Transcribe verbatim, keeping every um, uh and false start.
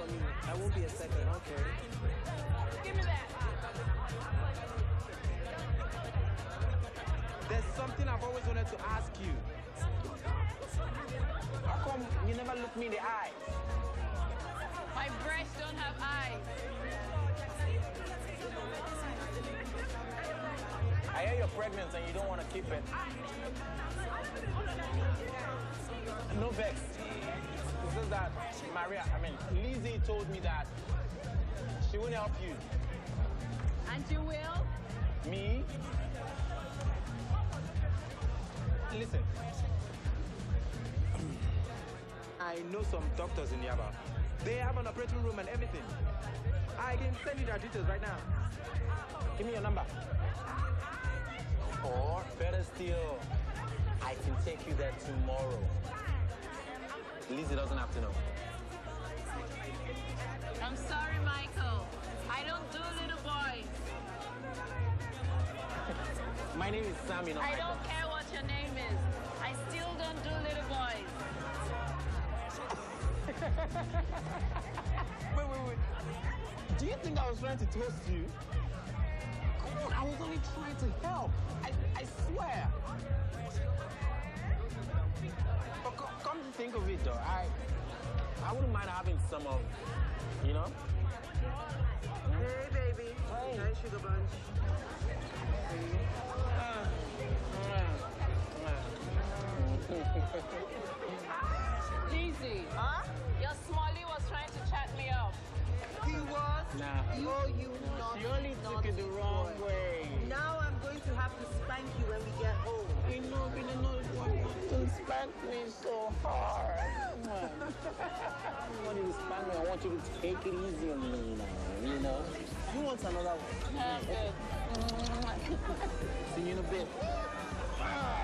on me. I won't be a second, okay? Give me that. There's something I've always wanted to ask you. How come you never look me in the eye? My breasts don't have eyes. I hear you're pregnant and you don't want to keep it. No vex. It's just that Maria, I mean, Lizzie told me that she won't help you. And you will? Me? Listen. I know some doctors in Yaba. They have an operating room and everything. I can send you their details right now. Give me your number. Or, better still, I can take you there tomorrow. Lizzie doesn't have to know. I'm sorry, Michael. I don't do little boys. My name is Sam, you know. I Michael. don't care what your name is. I still don't do little boys. Wait, wait, wait. Do you think I was trying to toast you? Come on, I was only trying to help. I, I swear. But co come to think of it, though, I, I wouldn't mind having some of, you know? Hey, baby. Hey. Nice sugar bunch. Lizzie, Huh? your Smalley was trying to chat me up. He was? Nah. Oh, you not. You only took it the wrong way. Now I'm going to have to spank you when we get home. You know, you know, don't spank me so hard. Come on. I don't want you to spank me. I want you to take it easy on me now, you know? You want another one? I'm good. See you in a bit. Ah.